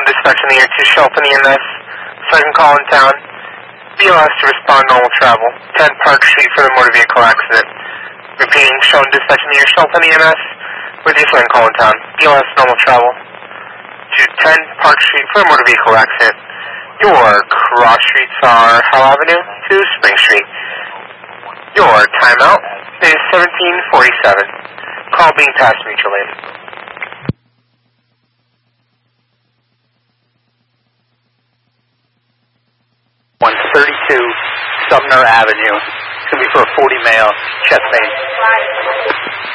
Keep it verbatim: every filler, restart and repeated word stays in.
showing dispatch in the air to Shelton E M S, second call in town. B L S to respond normal travel, ten Park Street for the motor vehicle accident. Repeating, showing dispatch in the air, Shelton E M S, with your second call in town. B L S normal travel to ten Park Street for the motor vehicle accident. Your cross streets are Howell Avenue to Spring Street. Your timeout is seventeen forty-seven. Call being passed mutual aid. one thirty-two Sumner Avenue. It's going to be for a forty male chest pain.